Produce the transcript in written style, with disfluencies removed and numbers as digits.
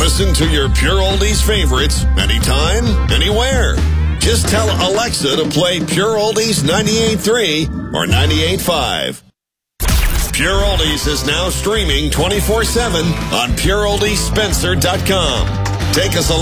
Listen to your Pure Oldies favorites anytime, anywhere. Just tell Alexa to play Pure Oldies 98.3 or 98.5. Pure Oldies is now streaming 24/7 on PureOldiesSpencer.com. Take us along.